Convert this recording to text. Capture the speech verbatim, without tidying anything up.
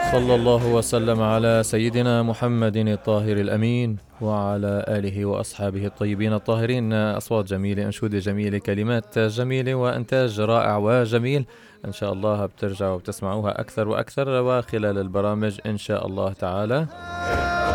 صلى الله وسلم على سيدنا محمد الطاهر الأمين وعلى آله وأصحابه الطيبين الطاهرين. أصوات جميلة، أنشودة جميلة، كلمات جميلة، وإنتاج رائع وجميل. إن شاء الله بترجعوا وبتسمعوها أكثر وأكثر وخلال البرامج إن شاء الله تعالى.